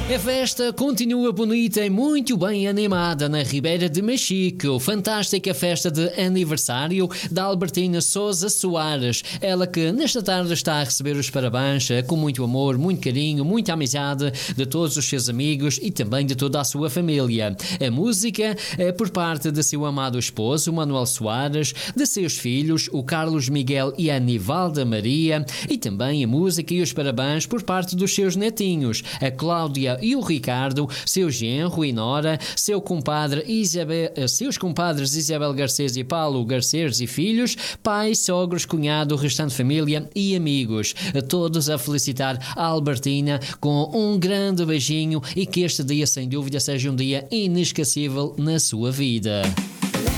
A festa continua bonita e muito bem animada na Ribeira de Machico. Fantástica festa de aniversário da Albertina Sousa Soares. Ela que nesta tarde está a receber os parabéns com muito amor, muito carinho, muita amizade de todos os seus amigos e também de toda a sua família. A música é por parte de seu amado esposo, Manuel Soares, de seus filhos, o Carlos Miguel e a Anivalda Maria, e também a música e os parabéns por parte dos seus netinhos, a Cláudia e o Ricardo, seu genro e nora, seus compadres Isabel Garcês e Paulo Garcês e filhos, pais, sogros, cunhado, restante família e amigos. A todos a felicitar a Albertina com um grande beijinho e que este dia, sem dúvida, seja um dia inesquecível na sua vida.